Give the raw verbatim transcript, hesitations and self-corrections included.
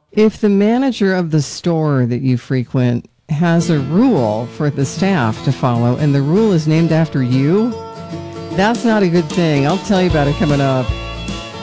If the manager of the store that you frequent has a rule for the staff to follow and the rule is named after you, that's not a good thing. I'll tell you about it coming up.